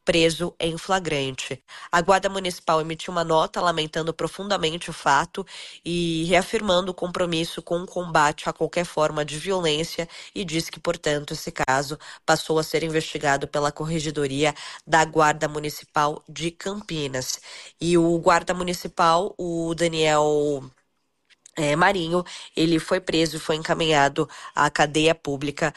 preso em flagrante. A Guarda Municipal emitiu uma nota lamentando profundamente o fato e reafirmando o compromisso com o combate a qualquer forma de violência e diz que, portanto, esse caso passou a ser investigado pela Corregedoria da Guarda Municipal de Campinas. E o guarda municipal, o Daniel Marinho, ele foi preso e foi encaminhado à cadeia pública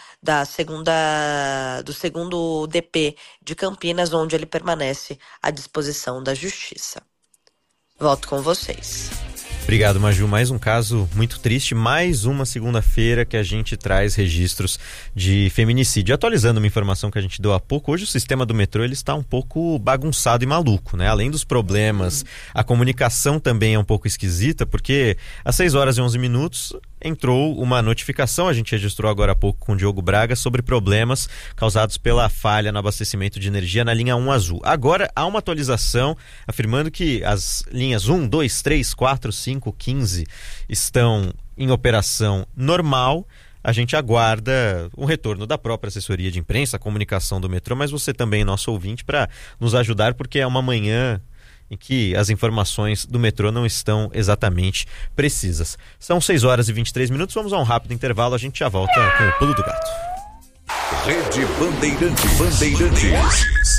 do segundo DP de Campinas, onde ele permanece à disposição da Justiça. Volto com vocês. Obrigado, Maju. Mais um caso muito triste, mais uma segunda-feira que a gente traz registros de feminicídio. Atualizando uma informação que a gente deu há pouco, hoje o sistema do metrô ele está um pouco bagunçado e maluco, né? Além dos problemas, a comunicação também é um pouco esquisita, porque às 6h11 entrou uma notificação, a gente registrou agora há pouco com o Diogo Braga, sobre problemas causados pela falha no abastecimento de energia na linha 1 azul. Agora há uma atualização afirmando que as linhas 1, 2, 3, 4, 5, 15 estão em operação normal. A gente aguarda um retorno da própria assessoria de imprensa, a comunicação do metrô, mas você também, nosso ouvinte, para nos ajudar, porque é uma manhã em que as informações do metrô não estão exatamente precisas. São 6h23, vamos a um rápido intervalo, a gente já volta com o Pulo do Gato. Rede Bandeirantes.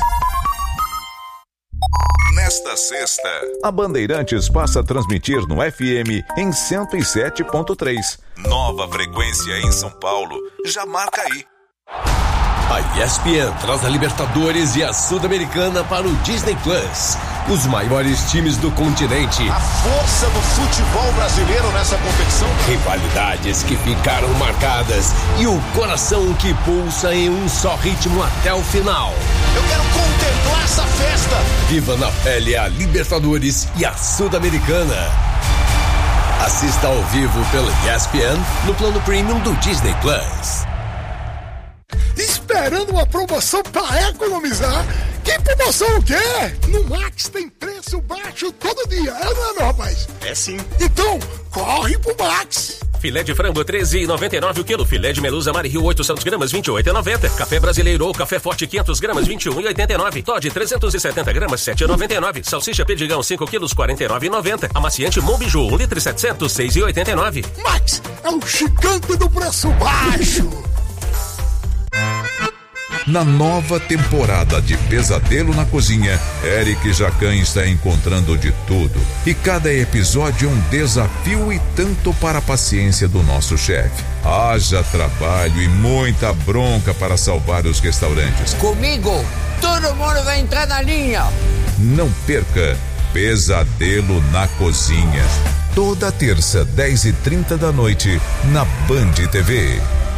Nesta sexta, a Bandeirantes passa a transmitir no FM em 107.3. Nova frequência em São Paulo. Já marca aí. A ESPN traz a Libertadores e a Sul-Americana para o Disney Plus. Os maiores times do continente. A força do futebol brasileiro nessa competição. Rivalidades que ficaram marcadas e o coração que pulsa em um só ritmo até o final. Eu quero contemplar essa festa. Viva na pele a Libertadores e a Sul-Americana. Assista ao vivo pela ESPN no plano premium do Disney Plus. Esperando uma promoção para economizar? Que promoção o quê? No Max tem preço baixo todo dia, é ou não é, meu rapaz? É sim. Então, corre pro Max. Filé de frango, R$13,99 o quilo. Filé de melusa Mari-Rio, 800 gramas, R$28,90. Café brasileiro ou café forte, 500 gramas, R$21,89. Todd, 370 gramas, R$7,99. Salsicha Perdigão, 5 quilos, R$49,90. Amaciante Monbiju, 1 litro e 700, R$6,89. Max é o gigante do preço baixo. Na nova temporada de Pesadelo na Cozinha, Eric Jacan está encontrando de tudo. E cada episódio é um desafio e tanto para a paciência do nosso chefe. Haja trabalho e muita bronca para salvar os restaurantes. Comigo, todo mundo vai entrar na linha. Não perca Pesadelo na Cozinha. Toda terça, 10h30 da noite, na Band TV.